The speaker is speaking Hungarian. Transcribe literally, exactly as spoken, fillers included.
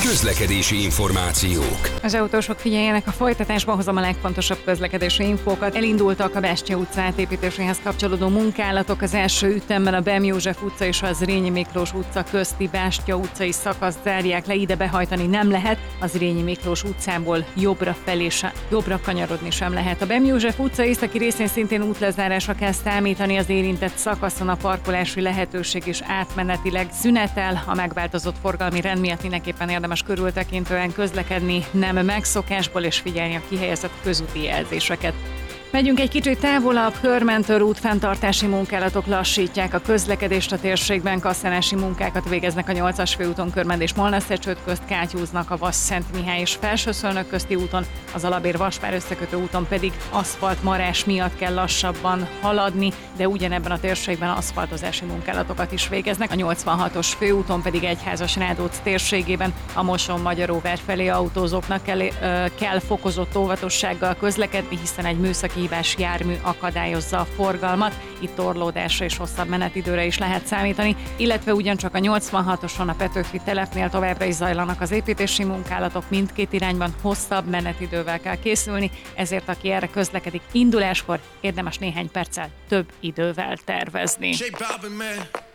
Közlekedési információk. Az autósok figyeljenek, a folytatásban hozom a legfontosabb közlekedési infókat. Elindultak a Bastya utca átépítéséhez kapcsolódó munkálatok. Az első ütemben a Bem József utca és a Zrínyi Miklós utca közti Bastya utcai szakaszt zárják le, ide behajtani nem lehet. A Zrínyi Miklós utcából jobbra felé sem, jobbra kanyarodni sem lehet. A Bem József utca északi részén szintén útlezárásra kell számítani, az érintett szakaszon a parkolási lehetőség is átmenetileg szünetel. A megváltozott forgalmi rend miatt mindenképpen érdemes körültekintően közlekedni, nem megszokásból, és figyelni a kihelyezett közúti jelzéseket. Megyünk egy kicsit távolabb, Körmentőr út fenntartási munkálatok lassítják a közlekedést a térségben, kasszanási munkákat végeznek a nyolcas főúton Körmend és Molnár-Szecsőd közt, kátyúznak a Vas-Szent Mihály és Felsőszölnök közti úton, az Alabér-Vaspár összekötő úton pedig aszfaltmarás miatt kell lassabban haladni, de ugyanebben a térségben aszfaltozási munkálatokat is végeznek. A nyolcvanhatos főúton pedig Egyházas-Rádóc térségében a Moson-Magyaróvár felé autózóknak kell, ö, kell fokozott óvatossággal közlekedni, hiszen egy műszaki hibás jármű akadályozza a forgalmat, itt torlódásra és hosszabb menetidőre is lehet számítani, illetve ugyancsak a nyolcvanhatoson a Petőfi telepnél továbbra is zajlanak az építési munkálatok, mindkét irányban hosszabb menetidővel kell készülni, ezért aki erre közlekedik induláskor, érdemes néhány perccel több idővel tervezni.